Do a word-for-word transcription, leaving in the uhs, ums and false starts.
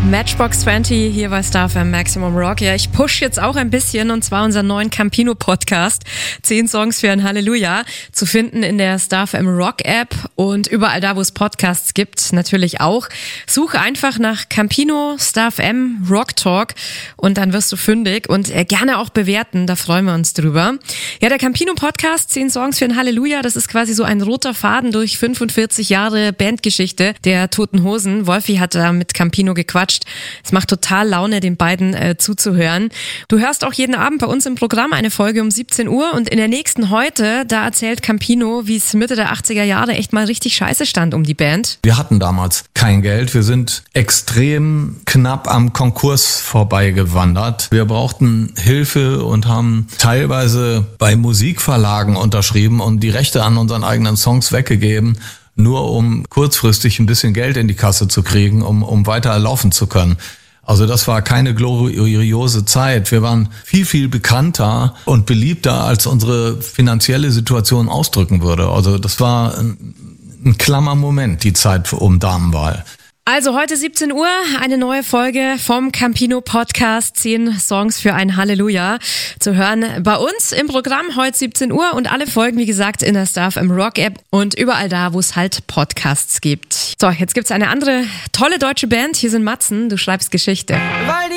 Matchbox zwanzig hier bei Star F M Maximum Rock. Ja, ich push jetzt auch ein bisschen und zwar unseren neuen Campino-Podcast. Zehn Songs für ein Halleluja. Zu finden in der Star F M Rock-App und überall da, wo es Podcasts gibt, natürlich auch. Suche einfach nach Campino, Star F M, Rock Talk und dann wirst du fündig und äh, gerne auch bewerten, da freuen wir uns drüber. Ja, der Campino-Podcast, zehn Songs für ein Halleluja, das ist quasi so ein roter Faden durch fünfundvierzig Jahre Bandgeschichte der Toten Hosen. Wolfi hat da mit Campino gequatscht. Es macht total Laune, den beiden äh, zuzuhören. Du hörst auch jeden Abend bei uns im Programm eine Folge um siebzehn Uhr und in der nächsten heute, da erzählt Campino, wie es Mitte der achtziger Jahre echt mal richtig scheiße stand um die Band. Wir hatten damals kein Geld. Wir sind extrem knapp am Konkurs vorbeigewandert. Wir brauchten Hilfe und haben teilweise bei Musikverlagen unterschrieben und die Rechte an unseren eigenen Songs weggegeben, nur um kurzfristig ein bisschen Geld in die Kasse zu kriegen, um, um weiter laufen zu können. Also das war keine gloriose Zeit. Wir waren viel, viel bekannter und beliebter, als unsere finanzielle Situation ausdrücken würde. Also das war ein, ein klammer Moment, die Zeit um Damenwahl. Also heute siebzehn Uhr, eine neue Folge vom Campino Podcast, zehn Songs für ein Halleluja zu hören bei uns im Programm heute siebzehn Uhr und alle Folgen, wie gesagt, in der Star F M Rock App und überall da, wo es halt Podcasts gibt. So, jetzt gibt's eine andere tolle deutsche Band, hier sind Matzen, du schreibst Geschichte. Weil